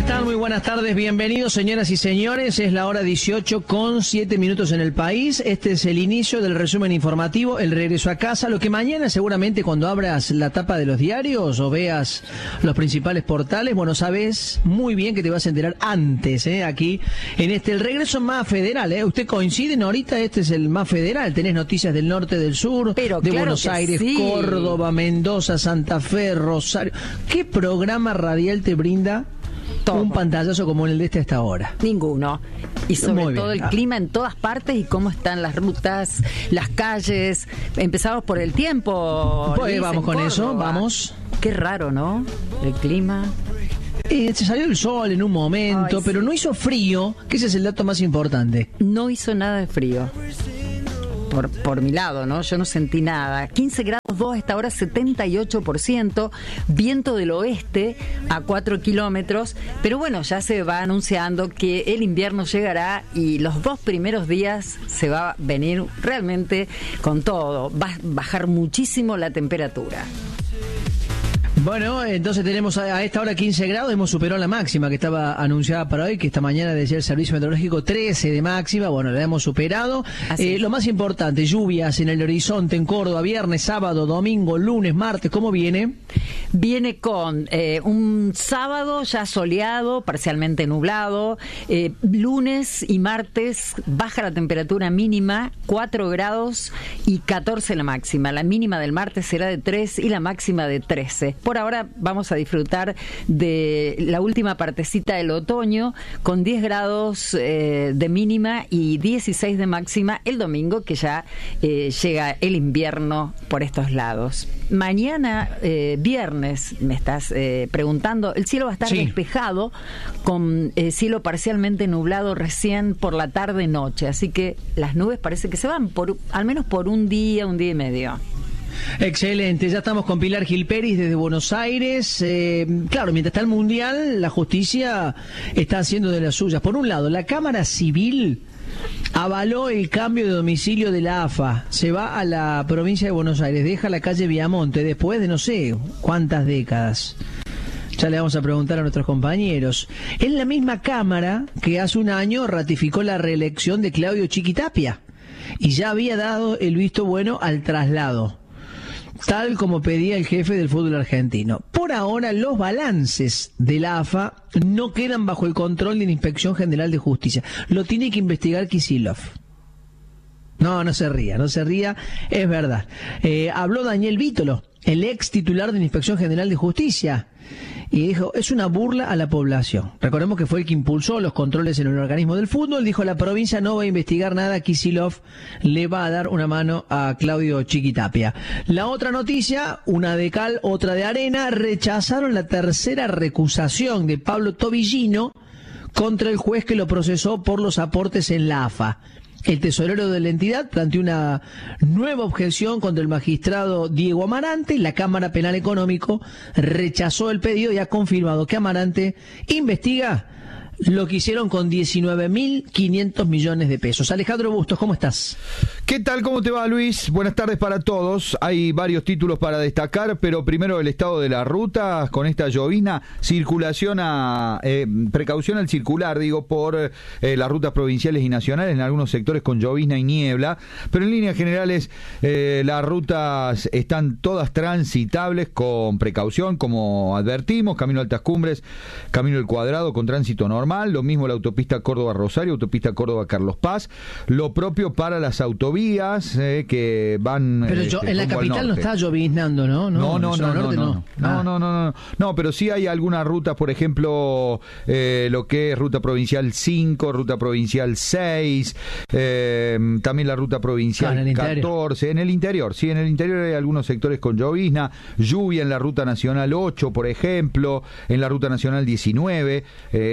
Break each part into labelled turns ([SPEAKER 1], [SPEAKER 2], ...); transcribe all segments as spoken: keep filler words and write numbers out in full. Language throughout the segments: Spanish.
[SPEAKER 1] están? Muy buenas tardes, bienvenidos señoras y señores, es la hora dieciocho con siete minutos en el país. Este es el inicio del resumen informativo, el regreso a casa, lo que mañana seguramente cuando abras la tapa de los diarios o veas los principales portales, bueno, sabes muy bien que te vas a enterar antes, ¿eh? Aquí en este, el regreso más federal, ¿eh? ¿Usted coinciden ahorita? Este es el más federal, tenés noticias del norte, del sur,
[SPEAKER 2] Pero
[SPEAKER 1] de
[SPEAKER 2] claro
[SPEAKER 1] Buenos Aires,
[SPEAKER 2] sí.
[SPEAKER 1] Córdoba, Mendoza, Santa Fe, Rosario. ¿Qué programa radial te brinda
[SPEAKER 2] Todo.
[SPEAKER 1] un pantallazo como el de este hasta ahora?
[SPEAKER 2] Ninguno. Y sobre
[SPEAKER 1] Muy
[SPEAKER 2] todo
[SPEAKER 1] bien.
[SPEAKER 2] el clima en todas partes y cómo están las rutas, las calles. Empezamos por el tiempo.
[SPEAKER 1] Pues
[SPEAKER 2] Luis,
[SPEAKER 1] vamos
[SPEAKER 2] en
[SPEAKER 1] con eso,
[SPEAKER 2] Córdoba.
[SPEAKER 1] vamos.
[SPEAKER 2] Qué raro, ¿no? El clima.
[SPEAKER 1] Eh, se salió el sol en un momento,
[SPEAKER 2] Ay,
[SPEAKER 1] pero
[SPEAKER 2] sí.
[SPEAKER 1] no hizo frío, que ese es el dato más importante.
[SPEAKER 2] No hizo nada de frío. Por, por mi lado, ¿no? Yo no sentí nada. quince grados dos, esta hora setenta y ocho por ciento, viento del oeste a cuatro kilómetros, pero bueno, ya se va anunciando que el invierno llegará y los dos primeros días se va a venir realmente con todo. Va a bajar muchísimo la temperatura.
[SPEAKER 1] Bueno, entonces tenemos a, a esta hora quince grados, hemos superado la máxima que estaba anunciada para hoy, que esta mañana decía el Servicio Meteorológico trece de máxima, bueno, la hemos superado. Eh, lo más importante, lluvias en el horizonte en Córdoba, viernes, sábado, domingo, lunes, martes, ¿cómo viene?
[SPEAKER 2] Viene con eh, un sábado ya soleado, parcialmente nublado, eh, lunes y martes baja la temperatura mínima, cuatro grados y catorce la máxima. La mínima del martes será de tres y la máxima de trece. Por ahora vamos a disfrutar de la última partecita del otoño con diez grados eh, de mínima y dieciséis de máxima el domingo, que ya eh, llega el invierno por estos lados. Mañana, eh, viernes, me estás eh, preguntando, el cielo va a estar
[SPEAKER 1] Sí.
[SPEAKER 2] despejado con eh, cielo parcialmente nublado recién por la tarde-noche, así que las nubes parece que se van por al menos por un día, un día y medio.
[SPEAKER 1] Excelente, ya estamos con Pilar Gilperis desde Buenos Aires. Eh, claro, mientras está el Mundial, la justicia está haciendo de las suyas. Por un lado, la Cámara Civil avaló el cambio de domicilio de la A F A. Se va a la provincia de Buenos Aires, deja la calle Viamonte después de no sé cuántas décadas. Ya le vamos a preguntar a nuestros compañeros. Es la misma Cámara que hace un año ratificó la reelección de Claudio Chiquitapia y ya había dado el visto bueno al traslado, tal como pedía el jefe del fútbol argentino. Por ahora, los balances de la A F A no quedan bajo el control de la Inspección General de Justicia. Lo tiene que investigar Kicillof. No, no se ría, no se ría, es verdad. Eh, habló Daniel Vítolo, el ex titular de la Inspección General de Justicia, y dijo, es una burla a la población. Recordemos que fue el que impulsó los controles en el organismo del fútbol. Dijo, la provincia no va a investigar nada, Kicillof le va a dar una mano a Claudio Chiquitapia. La otra noticia, una de cal, otra de arena, rechazaron la tercera recusación de Pablo Tobillino contra el juez que lo procesó por los aportes en la A F A. El tesorero de la entidad planteó una nueva objeción contra el magistrado Diego Amarante. La Cámara Penal Económico rechazó el pedido y ha confirmado que Amarante investiga lo que hicieron con diecinueve mil quinientos millones de pesos. Alejandro Bustos, ¿cómo estás?
[SPEAKER 3] ¿Qué tal? ¿Cómo te va, Luis? Buenas tardes para todos. Hay varios títulos para destacar, pero primero el estado de la ruta con esta llovizna, circulación a eh, precaución al circular, digo, por eh, las rutas provinciales y nacionales, en algunos sectores con llovizna y niebla, pero en líneas generales eh, las rutas están todas transitables con precaución, como advertimos, Camino Altas Cumbres, Camino del Cuadrado con tránsito normal, lo mismo la autopista Córdoba-Rosario, autopista Córdoba-Carlos Paz, lo propio para las autovías eh, que van...
[SPEAKER 1] Pero yo,
[SPEAKER 3] este,
[SPEAKER 1] en la capital no está lloviznando, ¿no?
[SPEAKER 3] No, no, no, no,
[SPEAKER 1] norte,
[SPEAKER 3] no,
[SPEAKER 1] no.
[SPEAKER 3] no,
[SPEAKER 1] Ah.
[SPEAKER 3] no, no, no, no, no, pero sí hay algunas rutas, por ejemplo, eh, lo que es ruta provincial cinco, ruta provincial seis, eh, también la ruta provincial
[SPEAKER 1] Ah, en el
[SPEAKER 3] catorce, en el interior, sí, en el interior hay algunos sectores con llovizna, lluvia en la ruta nacional ocho, por ejemplo, en la ruta nacional diecinueve, eh, esto nos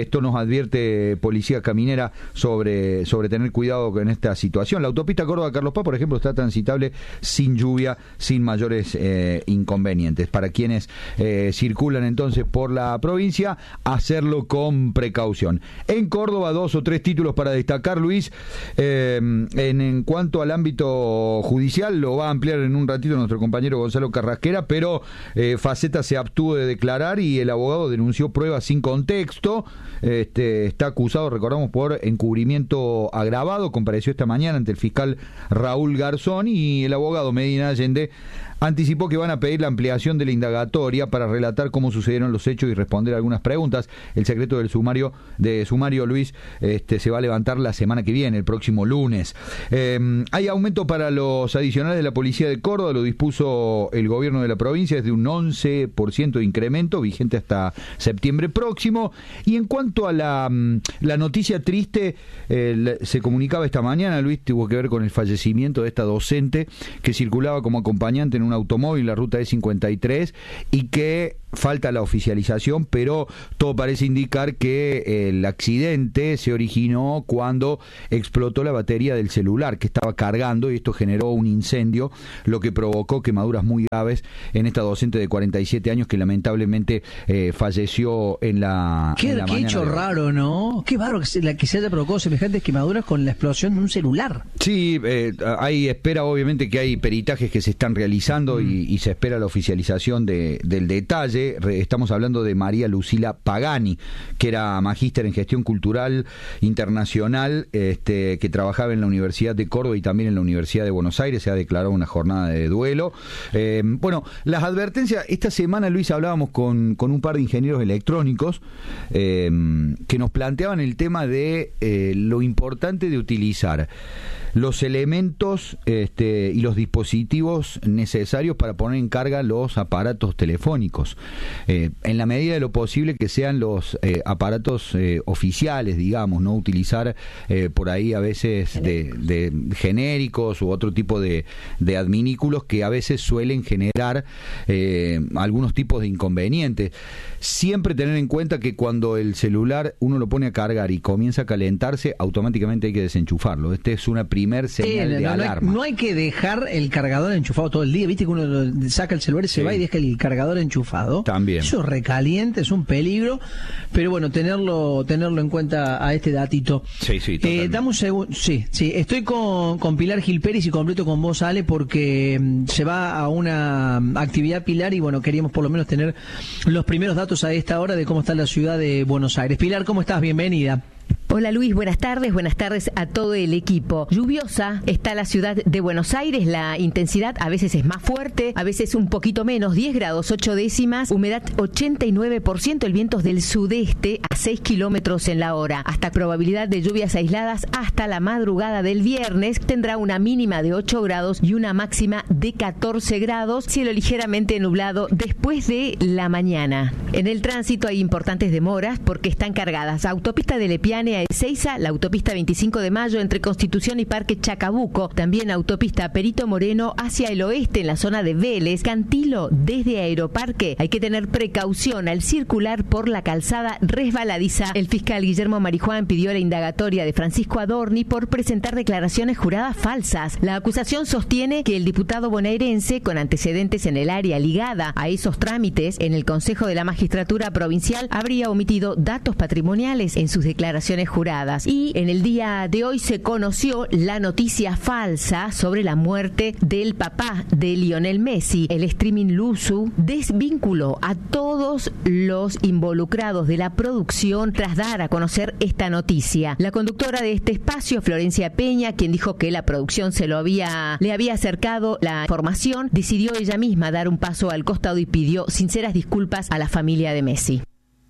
[SPEAKER 3] advierte Policía Caminera sobre, sobre tener cuidado con esta situación. La autopista Córdoba-Carlos Paz, por ejemplo, está transitable sin lluvia, sin mayores eh, inconvenientes. Para quienes eh, circulan entonces por la provincia, hacerlo con precaución. En Córdoba, dos o tres títulos para destacar, Luis. Eh, en, en cuanto al ámbito judicial, lo va a ampliar en un ratito nuestro compañero Gonzalo Carrasquera, pero eh, Faceta se abstuvo de declarar y el abogado denunció pruebas sin contexto. Este, está acusado, recordamos, por encubrimiento agravado. Compareció esta mañana ante el fiscal Raúl Garzón y el abogado Medina Allende anticipó que van a pedir la ampliación de la indagatoria para relatar cómo sucedieron los hechos y responder algunas preguntas. El secreto del sumario de sumario, Luis, este, se va a levantar la semana que viene, el próximo lunes. Eh, hay aumento para los adicionales de la Policía de Córdoba, lo dispuso el gobierno de la provincia, es de un once por ciento de incremento, vigente hasta septiembre próximo. Y en cuanto a la, la noticia triste, eh, se comunicaba esta mañana, Luis, tuvo que ver con el fallecimiento de esta docente que circulaba como acompañante en un automóvil, la ruta E cincuenta y tres, y que falta la oficialización, pero todo parece indicar que el accidente se originó cuando explotó la batería del celular que estaba cargando y esto generó un incendio, lo que provocó quemaduras muy graves en esta docente de cuarenta y siete años que lamentablemente eh, falleció en la
[SPEAKER 1] Qué,
[SPEAKER 3] en la
[SPEAKER 1] qué
[SPEAKER 3] mañana
[SPEAKER 1] hecho
[SPEAKER 3] de...
[SPEAKER 1] raro, ¿no? Qué raro que se, la, que se haya provocado semejantes quemaduras con la explosión de un celular.
[SPEAKER 3] Sí, eh, hay espera, obviamente que hay peritajes que se están realizando mm. y, y se espera la oficialización de, del detalle. Estamos hablando de María Lucila Pagani, que era magíster en gestión cultural internacional, este, que trabajaba en la Universidad de Córdoba y también en la Universidad de Buenos Aires. Se ha declarado una jornada de duelo. Eh, bueno, las advertencias, esta semana, Luis, hablábamos con, con un par de ingenieros electrónicos eh, que nos planteaban el tema de eh, lo importante de utilizar los elementos este, y los dispositivos necesarios para poner en carga los aparatos telefónicos. Eh, en la medida de lo posible que sean los eh, aparatos eh, oficiales, digamos, no utilizar eh, por ahí a veces de, de genéricos u otro tipo de, de adminículos que a veces suelen generar eh, algunos tipos de inconvenientes. Siempre tener en cuenta que cuando el celular uno lo pone a cargar y comienza a calentarse, automáticamente hay que desenchufarlo. Este es una primer señal
[SPEAKER 1] eh,
[SPEAKER 3] de
[SPEAKER 1] no,
[SPEAKER 3] alarma.
[SPEAKER 1] No hay, no hay que dejar el cargador enchufado todo el día. Viste que uno lo, saca el celular y se sí. va y deja el cargador enchufado.
[SPEAKER 3] También.
[SPEAKER 1] Eso es recaliente, es un peligro. Pero bueno, tenerlo tenerlo en cuenta a este datito.
[SPEAKER 3] Sí, sí,
[SPEAKER 1] eh, dame un segundo. Sí, sí. Estoy con, con Pilar Gil Pérez y completo con vos, Ale, porque um, se va a una actividad, Pilar, y bueno, queríamos por lo menos tener los primeros datos a esta hora de cómo está la ciudad de Buenos Aires. Pilar, ¿cómo estás? Bienvenida.
[SPEAKER 4] Hola Luis, buenas tardes, buenas tardes a todo el equipo. Lluviosa está la ciudad de Buenos Aires, la intensidad a veces es más fuerte, a veces un poquito menos, diez grados ocho décimas, humedad ochenta y nueve por ciento, el viento es del sudeste a seis kilómetros en la hora. Hasta probabilidad de lluvias aisladas hasta la madrugada del viernes, tendrá una mínima de ocho grados y una máxima de catorce grados, cielo ligeramente nublado después de la mañana. En el tránsito hay importantes demoras porque están cargadas. Autopista de Lepiane a Ezeiza, la autopista veinticinco de mayo entre Constitución y Parque Chacabuco, también autopista Perito Moreno hacia el oeste en la zona de Vélez, Cantilo desde Aeroparque. Hay que tener precaución al circular por la calzada resbaladiza. El fiscal Guillermo Marijuán pidió la indagatoria de Francisco Adorni por presentar declaraciones juradas falsas. La acusación sostiene que el diputado bonaerense, con antecedentes en el área ligada a esos trámites en el Consejo de la Magistratura Provincial, habría omitido datos patrimoniales en sus declaraciones juradas. Y en el día de hoy se conoció la noticia falsa sobre la muerte del papá de Lionel Messi. El streaming Luzu desvinculó a todos los involucrados de la producción tras dar a conocer esta noticia. La conductora de este espacio, Florencia Peña, quien dijo que la producción se lo había le había acercado la información, decidió ella misma dar un paso al costado y pidió sinceras disculpas a la familia de Messi.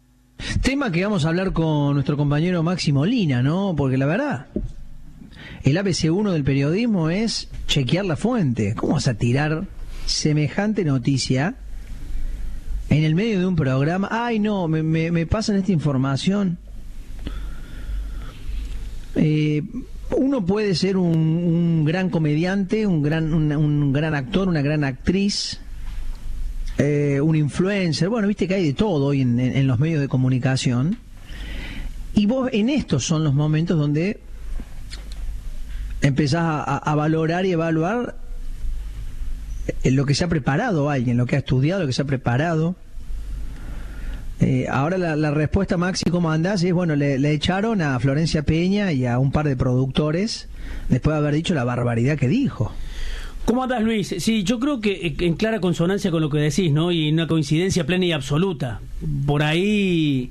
[SPEAKER 1] Tema que vamos a hablar con nuestro compañero Máximo Lina, ¿no? Porque la verdad, el A B C uno del periodismo es chequear la fuente. ¿Cómo vas a tirar semejante noticia en el medio de un programa? Ay, no, me, me, me pasan esta información. Eh, uno puede ser un, un gran comediante, un gran, un, un gran actor, una gran actriz, Eh, un influencer, bueno, viste que hay de todo hoy en, en, en los medios de comunicación, Y vos en estos son los momentos donde empezás a, a valorar y evaluar en lo que se ha preparado alguien, lo que ha estudiado, lo que se ha preparado. Eh, ahora la, la respuesta, Maxi, ¿cómo andás? Es, bueno, le, le echaron a Florencia Peña y a un par de productores después de haber dicho la barbaridad que dijo.
[SPEAKER 5] ¿Cómo andás, Luis? Sí, yo creo que en clara consonancia con lo que decís, ¿no? Y una coincidencia plena y absoluta. Por ahí,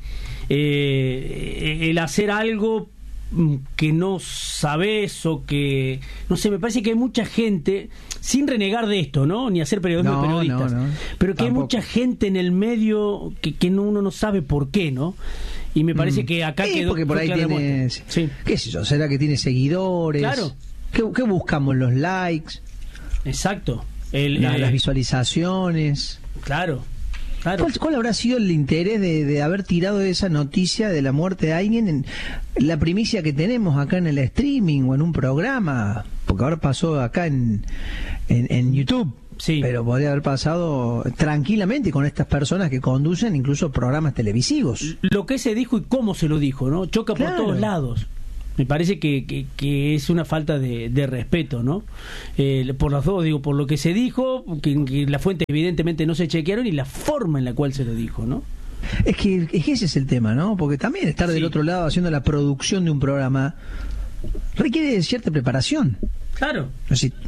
[SPEAKER 5] eh, el hacer algo que no sabés o que... No sé, me parece que hay mucha gente, sin renegar de esto, ¿no? Ni hacer periodismo
[SPEAKER 1] no,
[SPEAKER 5] de periodistas,
[SPEAKER 1] no, no.
[SPEAKER 5] pero que
[SPEAKER 1] Tampoco.
[SPEAKER 5] hay mucha gente en el medio que, que no, uno no sabe por qué, ¿no? Y me parece mm. que acá
[SPEAKER 1] sí,
[SPEAKER 5] quedó...
[SPEAKER 1] porque por ahí tiene... Sí. ¿Qué sé yo? ¿Será que tiene seguidores?
[SPEAKER 5] Claro.
[SPEAKER 1] ¿Qué, qué buscamos? ¿Los likes?
[SPEAKER 5] Exacto. El,
[SPEAKER 1] La,
[SPEAKER 5] eh,
[SPEAKER 1] las visualizaciones.
[SPEAKER 5] Claro. Claro.
[SPEAKER 1] ¿Cuál, ¿Cuál habrá sido el interés de, de haber tirado esa noticia de la muerte de alguien en la primicia que tenemos acá en el streaming o en un programa? Porque ahora pasó acá en, en, en YouTube.
[SPEAKER 5] Sí.
[SPEAKER 1] Pero podría haber pasado tranquilamente con estas personas que conducen incluso programas televisivos.
[SPEAKER 5] Lo que se dijo y cómo se lo dijo, ¿no? Choca por
[SPEAKER 1] Claro.
[SPEAKER 5] todos lados. Me parece que, que, que es una falta de, de respeto, ¿no? Eh, por las dos, digo, por lo que se dijo, que, que las fuentes evidentemente no se chequearon y la forma en la cual se lo dijo, ¿no?
[SPEAKER 1] Es que, es que ese es el tema, ¿no? Porque también estar del
[SPEAKER 5] Sí.
[SPEAKER 1] otro lado haciendo la producción de un programa requiere de cierta preparación.
[SPEAKER 5] Claro.
[SPEAKER 1] Es decir,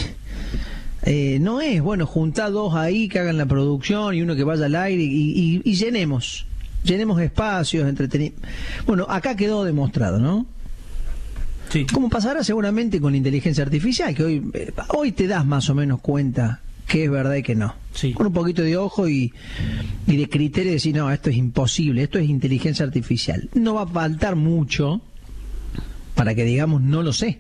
[SPEAKER 1] eh, no es, bueno, juntar dos ahí que hagan la producción y uno que vaya al aire y, y, y llenemos, llenemos espacios, entretenimiento. Bueno, acá quedó demostrado, ¿no?
[SPEAKER 5] Sí.
[SPEAKER 1] Como pasará seguramente con la inteligencia artificial, que hoy, eh, hoy te das más o menos cuenta que es verdad y que no.
[SPEAKER 5] Sí.
[SPEAKER 1] Con un poquito de ojo y, y de criterio de decir, no, esto es imposible, esto es inteligencia artificial. No va a faltar mucho para que digamos, no lo sé.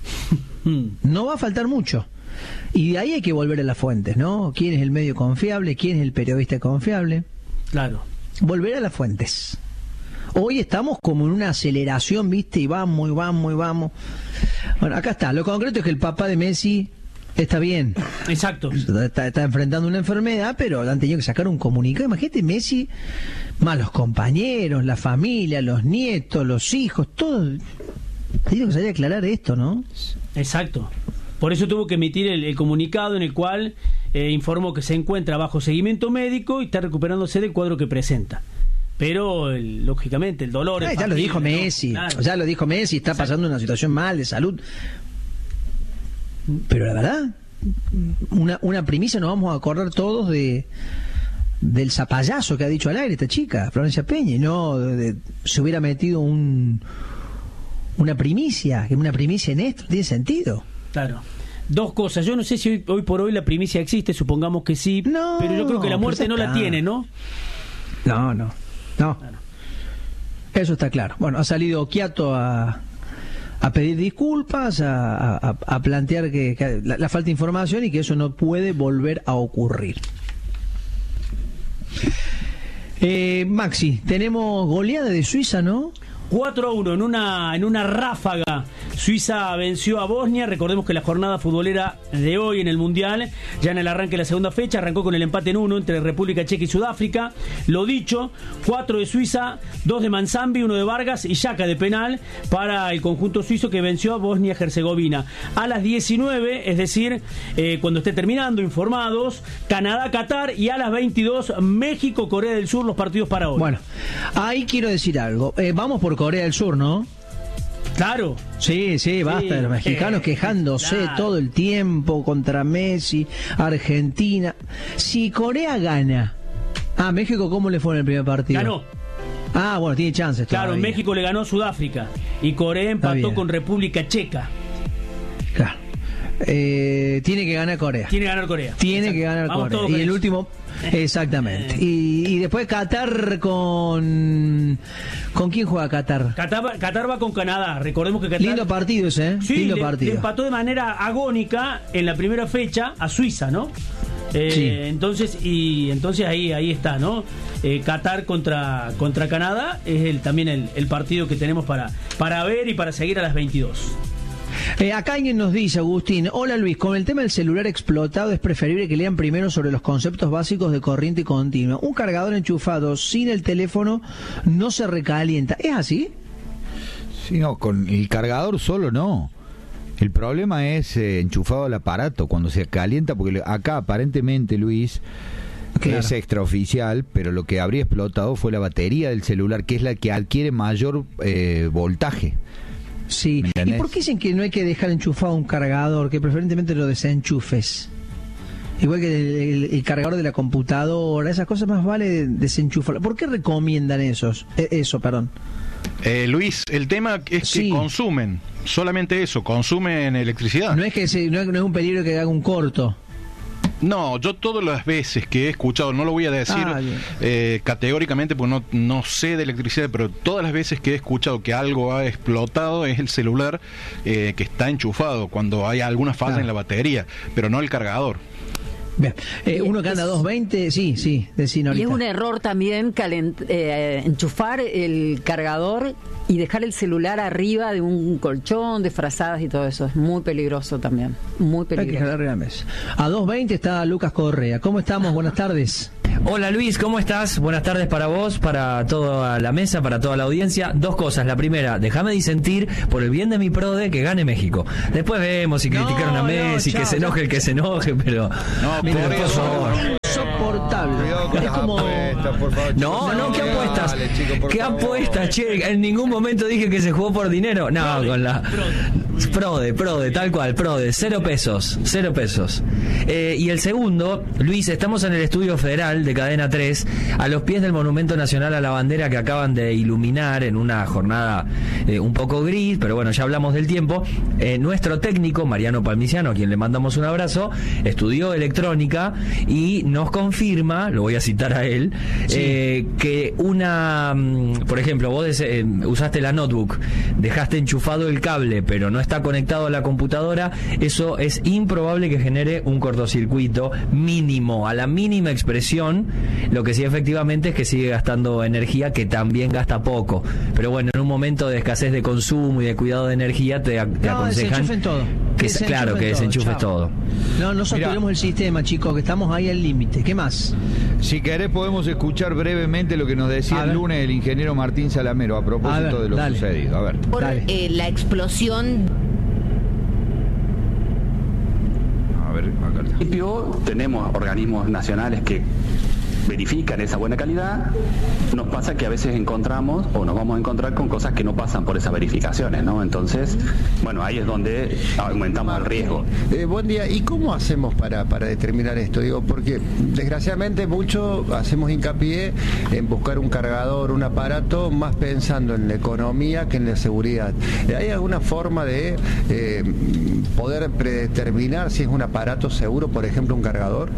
[SPEAKER 1] No va a faltar mucho. Y de ahí hay que volver a las fuentes, ¿no? ¿Quién es el medio confiable? ¿Quién es el periodista confiable?
[SPEAKER 5] Claro.
[SPEAKER 1] Volver a las fuentes. Hoy estamos como en una aceleración, ¿viste? Y vamos, y vamos, y vamos. Bueno, acá está. Lo concreto es que el papá de Messi está bien.
[SPEAKER 5] Exacto.
[SPEAKER 1] Está, está enfrentando una enfermedad, pero han tenido que sacar un comunicado. Imagínate, Messi, más los compañeros, la familia, los nietos, los hijos, todo. Tiene que salir a aclarar esto, ¿no?
[SPEAKER 5] Exacto. Por eso tuvo que emitir el, el comunicado en el cual eh, informó que se encuentra bajo seguimiento médico y está recuperándose del cuadro que presenta. Pero, el, lógicamente, el dolor...
[SPEAKER 1] Ah,
[SPEAKER 5] es
[SPEAKER 1] ya lo
[SPEAKER 5] factible,
[SPEAKER 1] dijo
[SPEAKER 5] ¿no?
[SPEAKER 1] Messi,
[SPEAKER 5] Claro.
[SPEAKER 1] ya lo dijo Messi, está
[SPEAKER 5] Exacto.
[SPEAKER 1] pasando una situación mal de salud. Pero la verdad, una, una primicia nos vamos a acordar todos de del zapallazo que ha dicho al aire esta chica, Florencia Peña, y no de, de- se hubiera metido un una primicia, que una primicia en esto, no tiene sentido.
[SPEAKER 5] Claro. Dos cosas. Yo no sé si hoy, hoy por hoy la primicia existe, supongamos que sí,
[SPEAKER 1] No,
[SPEAKER 5] pero yo creo que la
[SPEAKER 1] pero
[SPEAKER 5] muerte
[SPEAKER 1] ya
[SPEAKER 5] no la
[SPEAKER 1] está.
[SPEAKER 5] tiene, ¿no?
[SPEAKER 1] No, no, no. Eso está claro. Bueno, ha salido Quiato a, a pedir disculpas, a, a- a plantear que, que la, la falta de información y que eso no puede volver a ocurrir. Eh, Maxi, tenemos goleada de Suiza, ¿no?
[SPEAKER 5] cuatro a uno en una, en una ráfaga. Suiza venció a Bosnia. Recordemos que la jornada futbolera de hoy en el Mundial, ya en el arranque de la segunda fecha, arrancó con el empate en uno entre República Checa y Sudáfrica. Lo dicho, cuatro de Suiza, dos de Manzambi, uno de Vargas y Xhaka de penal para el conjunto suizo que venció a Bosnia-Herzegovina. A las diecinueve, es decir, eh, cuando esté terminando, informados, Canadá-Qatar, y a las veintidós, México-Corea del Sur, los partidos para hoy.
[SPEAKER 1] Bueno, ahí quiero decir algo. Eh, vamos por Corea del Sur, ¿no?
[SPEAKER 5] Claro.
[SPEAKER 1] Sí, sí, basta de los mexicanos
[SPEAKER 5] eh,
[SPEAKER 1] quejándose
[SPEAKER 5] claro.
[SPEAKER 1] todo el tiempo contra Messi, Argentina. Si Corea gana... Ah, México, ¿cómo le fue en el primer partido?
[SPEAKER 5] Ganó.
[SPEAKER 1] Ah, bueno, tiene chances
[SPEAKER 5] Claro,
[SPEAKER 1] todavía.
[SPEAKER 5] México le ganó a Sudáfrica y Corea
[SPEAKER 1] Está
[SPEAKER 5] empató
[SPEAKER 1] bien.
[SPEAKER 5] con República Checa.
[SPEAKER 1] Claro. Eh, tiene que ganar Corea.
[SPEAKER 5] Tiene que ganar Corea.
[SPEAKER 1] Tiene
[SPEAKER 5] Exacto.
[SPEAKER 1] que ganar
[SPEAKER 5] Vamos
[SPEAKER 1] Corea.
[SPEAKER 5] todos
[SPEAKER 1] Y
[SPEAKER 5] con
[SPEAKER 1] el
[SPEAKER 5] eso.
[SPEAKER 1] último, exactamente. Y, y después Qatar con... ¿Con quién juega Qatar?
[SPEAKER 5] Qatar, va- Qatar va con Canadá. Recordemos que Qatar...
[SPEAKER 1] Lindo partido ese, ¿eh?
[SPEAKER 5] Sí,
[SPEAKER 1] Lindo
[SPEAKER 5] le,
[SPEAKER 1] partido.
[SPEAKER 5] le empató de manera agónica en la primera fecha a Suiza, ¿no? Eh,
[SPEAKER 1] Sí.
[SPEAKER 5] Entonces, y entonces ahí, ahí está, ¿no? Eh, Qatar contra, contra Canadá es el, también el, el partido que tenemos para, para ver y para seguir a las veintidós.
[SPEAKER 1] Eh, acá alguien nos dice, Agustín, hola Luis, con el tema del celular explotado es preferible que lean primero sobre los conceptos básicos de corriente continua. Un cargador enchufado sin el teléfono no se recalienta. ¿Es así?
[SPEAKER 3] Sí, no, con el cargador solo no. El problema es eh, enchufado al aparato, cuando se calienta, porque acá aparentemente, Luis, claro, es extraoficial, pero lo que habría explotado fue la batería del celular, que es la que adquiere mayor eh, voltaje.
[SPEAKER 1] Sí. ¿Y por qué dicen que no hay que dejar enchufado un cargador, que preferentemente lo desenchufes? Igual que el, el, el cargador de la computadora, esas cosas más vale desenchufarlo. ¿Por qué recomiendan esos? Eh, eso, perdón.
[SPEAKER 6] Eh, Luis, el tema es
[SPEAKER 1] sí.
[SPEAKER 6] que consumen, solamente eso, consumen electricidad.
[SPEAKER 1] No es que se, no, es, no es un peligro que haga un corto.
[SPEAKER 6] No, yo todas las veces que he escuchado, no lo voy a decir
[SPEAKER 1] ah,
[SPEAKER 6] eh, categóricamente porque no, no sé de electricidad, pero todas las veces que he escuchado que algo ha explotado es el celular eh, que está enchufado, cuando hay alguna falla ah. en la batería, pero no el cargador.
[SPEAKER 1] Bien. Eh, uno que anda a doscientos veinte, sí, sí, decín ahorita.
[SPEAKER 2] Y es un error también calent, eh, enchufar el cargador y dejar el celular arriba de un colchón, de frazadas y todo eso. Es muy peligroso también, muy peligroso. Hay que
[SPEAKER 1] jalar la mesa. A doscientos veinte está Lucas Correa. ¿Cómo estamos? Buenas tardes.
[SPEAKER 7] Hola Luis, ¿cómo estás? Buenas tardes para vos, para toda la mesa, para toda la audiencia. Dos cosas. La primera, déjame disentir por el bien de mi prode que gane México. Después vemos si no, criticaron a Messi, no, chao, que se enoje chao. el que se enoje, pero...
[SPEAKER 6] No,
[SPEAKER 7] mira,
[SPEAKER 6] por favor.
[SPEAKER 1] Insoportable. Es como...
[SPEAKER 3] apuestas, por favor.
[SPEAKER 7] No, no, ¿qué apuestas?
[SPEAKER 3] Dale, chico,
[SPEAKER 7] ¿Qué
[SPEAKER 3] favor.
[SPEAKER 7] apuestas, che? En ningún momento dije que se jugó por dinero. No, prode, con la... Prode, prode, tal cual, prode. Cero pesos, cero pesos. Eh, y el segundo, Luis, estamos en el Estudio Federal de Cadena tres, a los pies del Monumento Nacional a la Bandera que acaban de iluminar en una jornada eh, un poco gris, pero bueno, ya hablamos del tiempo. Eh, nuestro técnico, Mariano Palmiciano, a quien le mandamos un abrazo, estudió electrónica y nos confirma, lo voy a citar a él, sí. eh, que una, por ejemplo, vos des, eh, usaste la notebook, dejaste enchufado el cable, pero no está conectado a la computadora, eso es improbable que genere un cortocircuito mínimo, a la mínima expresión. Lo que sí efectivamente es que sigue gastando energía, que también gasta poco, pero bueno, en un momento de escasez de consumo y de cuidado de energía te, te
[SPEAKER 1] no,
[SPEAKER 7] aconsejan
[SPEAKER 1] desenchufen todo.
[SPEAKER 7] que
[SPEAKER 1] desenchufen
[SPEAKER 7] claro que desenchufes todo, todo.
[SPEAKER 1] No, no saturemos el sistema, chicos, que estamos ahí al límite. ¿Qué más?
[SPEAKER 3] Si querés podemos escuchar brevemente lo que nos decía el lunes el ingeniero Martín Salamero a propósito a ver, de lo dale. sucedido. A ver.
[SPEAKER 8] Por eh, la explosión.
[SPEAKER 3] A ver, acá está.
[SPEAKER 9] En principio tenemos organismos nacionales que verifican esa buena calidad. Nos pasa que a veces encontramos o nos vamos a encontrar con cosas que no pasan por esas verificaciones, ¿no? Entonces, bueno, ahí es donde aumentamos el riesgo.
[SPEAKER 10] Eh, buen día. ¿Y cómo hacemos para, para determinar esto? Digo, porque desgraciadamente mucho hacemos hincapié en buscar un cargador, un aparato, más pensando en la economía que en la seguridad. ¿Hay alguna forma de eh, poder predeterminar si es un aparato seguro, por ejemplo, un cargador?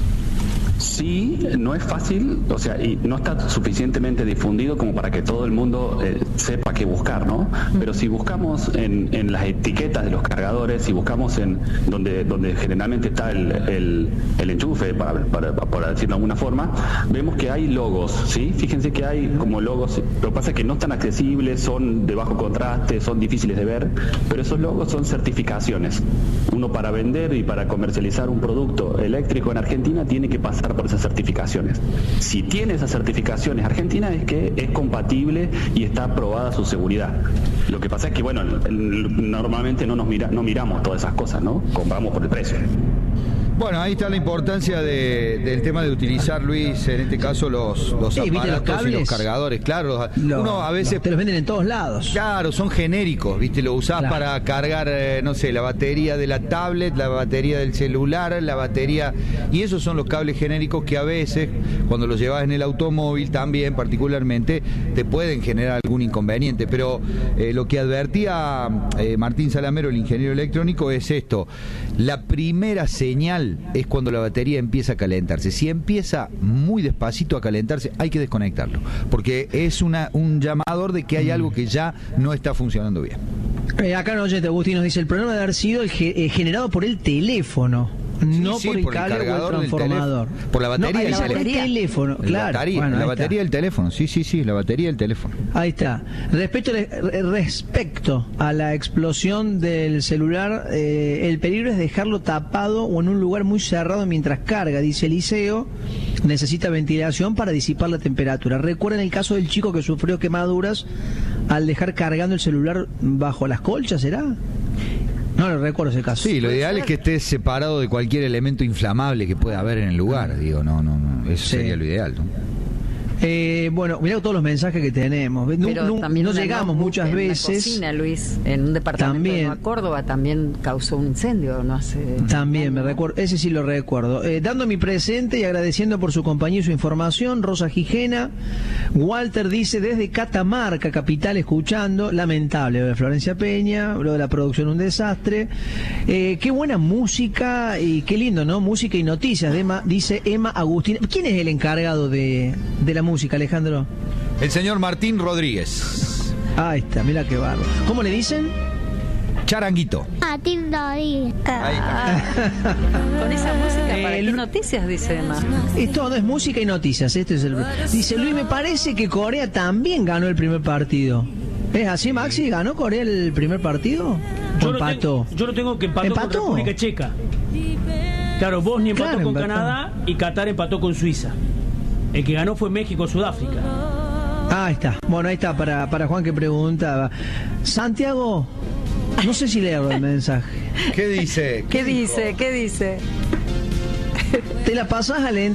[SPEAKER 9] Sí, no es fácil, o sea, y no está suficientemente difundido como para que todo el mundo eh, sepa qué buscar, ¿no? Pero si buscamos en, en las etiquetas de los cargadores, si buscamos en donde donde generalmente está el, el, el enchufe, para, para, para decirlo de alguna forma, vemos que hay logos, ¿sí? Fíjense que hay como logos, lo que pasa es que no están accesibles, son de bajo contraste, son difíciles de ver, pero esos logos son certificaciones. Uno para vender y para comercializar un producto eléctrico en Argentina tiene que pasar por esas certificaciones. Si tiene esas certificaciones Argentina es que es compatible y está aprobada su seguridad. Lo que pasa es que, bueno, normalmente no nos mira, no miramos todas esas cosas, ¿no? Compramos por el precio.
[SPEAKER 3] Bueno, ahí está la importancia de, del tema de utilizar, Luis, en este caso los, los
[SPEAKER 1] sí,
[SPEAKER 3] aparatos
[SPEAKER 1] los
[SPEAKER 3] y los cargadores. Claro,
[SPEAKER 1] los,
[SPEAKER 3] uno a veces...
[SPEAKER 1] Te los venden en todos lados.
[SPEAKER 3] Claro, son genéricos, ¿viste? Lo usás claro. para cargar, eh, no sé, la batería de la tablet, la batería del celular, la batería... Y esos son los cables genéricos que a veces, cuando los llevas en el automóvil también, particularmente, te pueden generar algún inconveniente. Pero eh, lo que advertía eh, Martín Salamero, el ingeniero electrónico, es esto. La primera señal es cuando la batería empieza a calentarse. Si empieza muy despacito a calentarse, hay que desconectarlo, porque es una, un llamador de que hay algo que ya no está funcionando bien.
[SPEAKER 1] Eh, acá no, oyente, Agustín nos dice, el problema debe haber sido el ge- eh, generado por el teléfono. No
[SPEAKER 3] sí, sí,
[SPEAKER 1] por el
[SPEAKER 3] por
[SPEAKER 1] cable
[SPEAKER 3] el
[SPEAKER 1] o el transformador.
[SPEAKER 3] Por la batería
[SPEAKER 1] no,
[SPEAKER 3] del
[SPEAKER 1] teléfono. teléfono. Claro.
[SPEAKER 3] La batería,
[SPEAKER 1] bueno,
[SPEAKER 3] la batería del teléfono. Sí, sí, sí, la batería del teléfono.
[SPEAKER 1] Ahí está. Respecto, respecto a la explosión del celular, eh, el peligro es dejarlo tapado o en un lugar muy cerrado mientras carga, dice Eliseo. Necesita ventilación para disipar la temperatura. Recuerden el caso del chico que sufrió quemaduras al dejar cargando el celular bajo las colchas, ¿será? No lo recuerdo ese caso.
[SPEAKER 3] Sí, lo ideal es que estés separado de cualquier elemento inflamable que pueda haber en el lugar. Digo, no, no, no. Eso sí. Sería lo ideal, ¿no?
[SPEAKER 1] Eh, bueno, mirá todos los mensajes que tenemos.
[SPEAKER 2] Pero
[SPEAKER 1] no,
[SPEAKER 2] también
[SPEAKER 1] no llegamos muchas
[SPEAKER 2] en
[SPEAKER 1] veces.
[SPEAKER 2] La cocina, Luis, en un departamento
[SPEAKER 1] también,
[SPEAKER 2] de Nueva Córdoba también causó un incendio, no hace.
[SPEAKER 1] También me recuerdo, ese sí lo recuerdo. Eh, dando mi presente y agradeciendo por su compañía y su información, Rosa Gijena. Walter dice desde Catamarca, capital, escuchando. Lamentable lo de Florencia Peña, lo de la producción un desastre. Eh, qué buena música y qué lindo, ¿no? Música y noticias, de Emma, dice Emma Agustín. ¿Quién es el encargado de, de la música? música, Alejandro?
[SPEAKER 3] El señor Martín Rodríguez.
[SPEAKER 1] Ahí está, mira qué barro. ¿Cómo le dicen?
[SPEAKER 3] Charanguito.
[SPEAKER 8] Martín Rodríguez.
[SPEAKER 2] Ah, con esa música, ¿para eh, qué noticias? Dice Emma.
[SPEAKER 1] Esto no es música y noticias. Este es el... Dice Luis, me parece que Corea también ganó el primer partido. ¿Es así, Maxi? ¿Ganó Corea el primer partido? ¿O
[SPEAKER 5] yo
[SPEAKER 1] empató?
[SPEAKER 5] Lo tengo, yo lo tengo que empató,
[SPEAKER 1] ¿Empató?
[SPEAKER 5] con República Checa. Claro, Bosnia empató
[SPEAKER 1] claro,
[SPEAKER 5] con
[SPEAKER 1] empató.
[SPEAKER 5] Canadá y Qatar empató con Suiza. El que ganó fue México-Sudáfrica.
[SPEAKER 1] Ah, ahí está. Bueno, ahí está para, para Juan que preguntaba. Santiago, no sé si leo el mensaje.
[SPEAKER 3] ¿Qué dice?
[SPEAKER 2] ¿Qué, ¿Qué dice? ¿Qué dice?
[SPEAKER 1] Te la pasas al